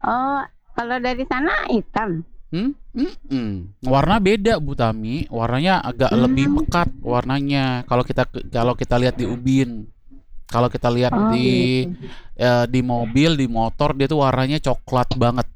Oh, kalau dari sana hitam? Warna beda Bu Tami, warnanya agak lebih Hmm. pekat warnanya. Kalau kita lihat di ubin, kalau kita lihat Oh di gitu. di mobil, di motor dia tuh warnanya coklat banget,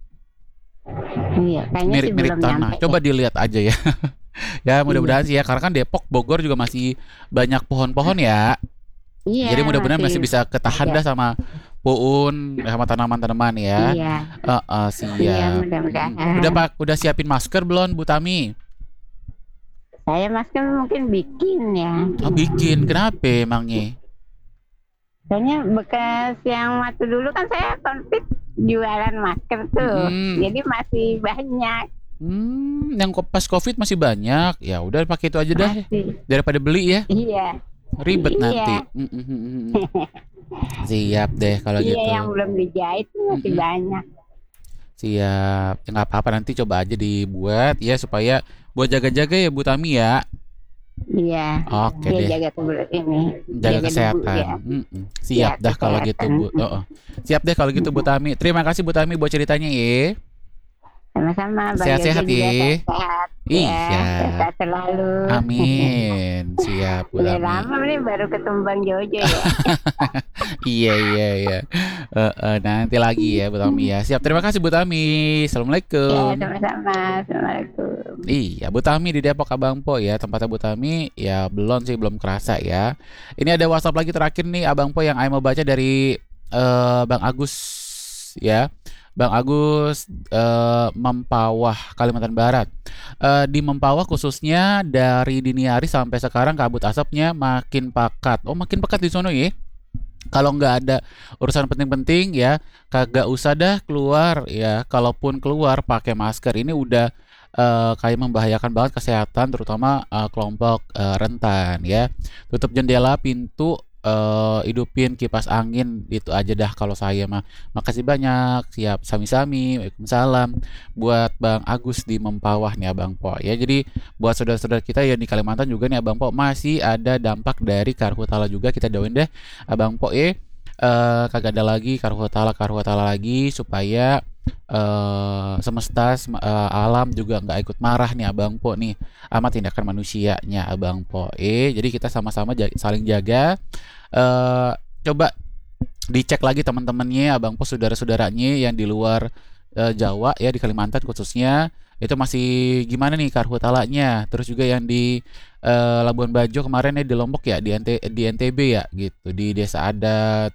Iya, kayaknya sih mirip-mirip belum tanah. nyampe Coba deh. dilihat aja ya. Ya Iya. mudah-mudahan sih ya, karena kan Depok, Bogor juga masih banyak pohon-pohon ya. Iya, Jadi mudah-mudahan masih masih bisa ketahan ada. dah sama puun, sama tanaman-tanaman ya. Iya, iya Siap. Udah mudah-mudahan. Pak, udah siapin masker belum Bu Tami? Saya masker mungkin bikin ya. Oh bikin, kenapa emangnya? Soalnya bekas yang waktu dulu kan saya konflik jualan masker tuh. Mm-mm. Jadi masih banyak. Yang pas COVID masih banyak. Ya udah pakai itu aja dah Masih. daripada beli ya. Iya, Ribet iya. nanti. Mm-mm. Siap deh kalau Iya, yang gitu. belum dijahit tuh masih Mm-mm. banyak. Siap. Ya nggak apa-apa, nanti coba aja dibuat ya supaya buat jaga-jaga ya Bu Tami ya. Iya, Oke dia deh. jaga kebelet ini, Jaga jaga debu kesehatan. ya. Siap Iya, dah kalau gitu kesehatan. Bu. Oh, oh. Siap deh kalau gitu Bu Tami. Terima kasih Bu Tami buat ceritanya ya. Sama-sama, Bang Yoga Sehat-sehat juga ya. sehat. Ya, Iya. sehat selalu. Amin. Siap Bu Udah Tami. lama nih baru ketemu Bang Jojo ya. Iya iya iya. Nanti lagi ya Bu Tami ya. Siap. Terima kasih Bu Tami. Ya, Assalamualaikum. sama-sama. Assalamualaikum. Iya, Bu Tami di Depok Abang Po ya. Tempatnya Bu Tami ya belum sih, belum kerasa ya. Ini ada WhatsApp lagi terakhir nih Abang Po yang Ayo mau baca dari Bang Agus ya. Bang Agus Mempawah Kalimantan Barat. Di Mempawah khususnya dari dini hari sampai sekarang kabut asapnya makin pekat. Oh, makin pekat di sono ya. Kalau nggak ada urusan penting-penting ya kagak usah dah keluar ya. Kalaupun keluar pakai masker, ini udah kayak membahayakan banget kesehatan terutama kelompok rentan ya. Tutup jendela, pintu, hidupin kipas angin, itu aja dah kalau saya mah. Makasih banyak. Siap, sami-sami. Waalaikumsalam. Buat Bang Agus di Mempawah nih Abang Po ya. Jadi buat saudara-saudara kita yang di Kalimantan juga nih Abang Po, masih ada dampak dari karhutala juga, kita doain deh Abang Po ya. Kagak ada lagi karhutala lagi supaya semesta alam juga nggak ikut marah nih Abang Po nih sama tindakan manusianya Abang Po. Jadi kita sama-sama saling jaga. eh Coba dicek lagi teman-temannya Abang Po, saudara-saudaranya yang di luar Jawa ya, di Kalimantan khususnya, itu masih gimana nih karhutalanya. Terus juga yang di Labuan Bajo kemarin ya, di Lombok ya, di NTB ya gitu, di desa adat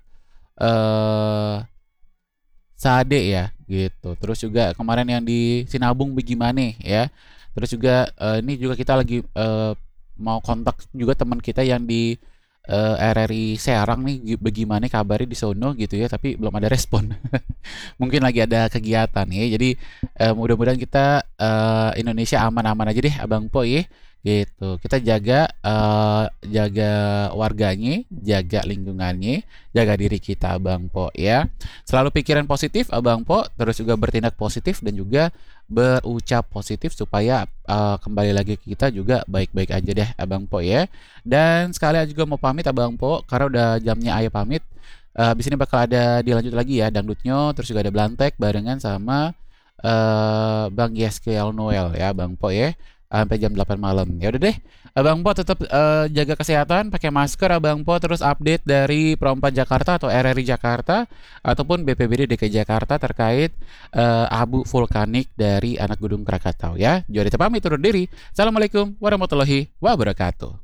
eh Sade ya gitu. Terus juga kemarin yang di Sinabung bagaimana ya. Terus juga ini juga kita lagi mau kontak juga teman kita yang di RRI Serang nih, bagaimana kabarnya di sono gitu ya, tapi belum ada respon. Mungkin lagi ada kegiatan ya. Jadi mudah-mudahan kita Indonesia aman-aman aja deh Abang Po ya. Gitu. Kita jaga warganya, jaga lingkungannya, jaga diri kita Abang Po ya. Selalu pikiran positif Abang Po, terus juga bertindak positif dan juga berucap positif supaya kembali lagi ke kita juga baik-baik aja deh Abang Po ya. Dan sekalian juga mau pamit Abang Po karena udah jamnya ayo pamit. Habis ini bakal ada dilanjut lagi ya dangdutnya, terus juga ada Blantek barengan sama Bang Yeskel Noel ya Bang Po ya, sampai jam 8 malam. Ya udah deh, Abang Po tetap jaga kesehatan, pakai masker Abang Po, terus update dari Perompak Jakarta atau RRI Jakarta ataupun BPBD DKI Jakarta terkait abu vulkanik dari anak Gunung Krakatau ya. Jadi pamit turun diri. Assalamualaikum warahmatullahi wabarakatuh.